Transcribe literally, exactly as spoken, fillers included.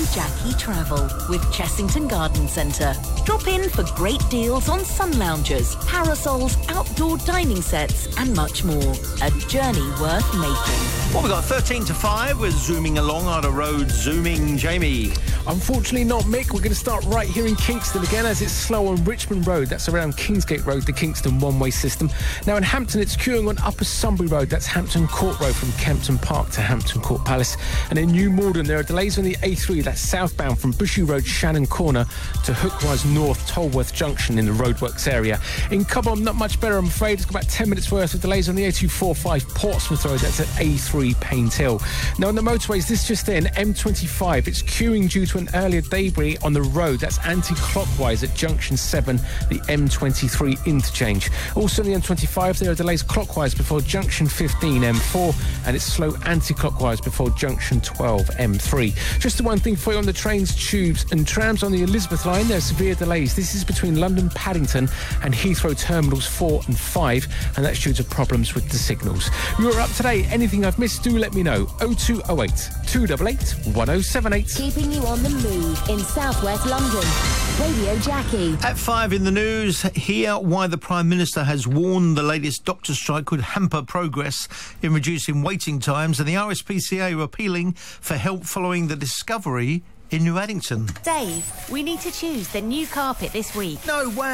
Jackie Travel with Chessington Garden Centre. Drop in for great deals on sun loungers, parasols, outdoor dining sets and much more. A journey worth making. Well, we've got thirteen to five. We're zooming along on a road. Zooming, Jamie. Unfortunately not, Mick. We're going to start right here in Kingston again as it's slow on Richmond Road. That's around Kingsgate Road, the Kingston one-way system. Now in Hampton, it's queuing on Upper Sunbury Road. That's Hampton Court Road from Kempton Park to Hampton Court Palace. And in New Malden, there are delays on the A three. That's southbound from Bushy Road, Shannon Corner to Hookrise North, Tolworth Junction in the roadworks area. In Cobham, not much better, I'm afraid. It's got about ten minutes worth of delays on the A two forty-five Portsmouth Road. That's at A three Paynes Hill. Now on the motorways, this just in, M twenty-five. It's queuing due to an earlier debris on the road. That's anti-clockwise at Junction seven, the M twenty-three interchange. Also on the M twenty-five, there are delays clockwise before Junction fifteen, M four, and it's slow anti-clockwise before Junction twelve, M three. Just the one thing for you on the trains, tubes and trams on the Elizabeth line, there are severe delays. This is between London Paddington and Heathrow Terminals four and five, and that's due to problems with the signals. You're up to date. Anything I've missed, do let me know. oh two oh eight, two eight eight, one oh seven eight. Keeping you on the move in southwest London. Radio Jackie. At five in the news, hear why the Prime Minister has warned the latest doctor strike could hamper progress in reducing waiting times, and the R S P C A are appealing for help following the discovery in New Addington. Dave, we need to choose the new carpet this week. No way.